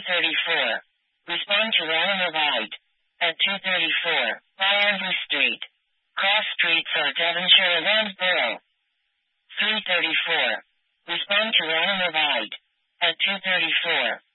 2:34. Respond to Ranimer White. At 2:34. By Andrew Street. Cross streets are Devonshire and Borough. 3:34. Respond to Ranimer White. At 2:34.